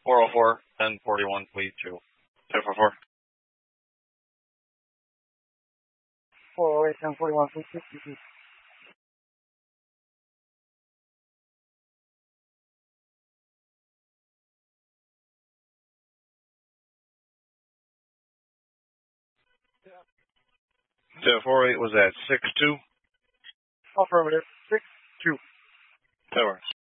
404 1041, please, 2. 1044. 408 1041, please, 2. 1048 was at 6-2. Affirmative, 6-2. That works.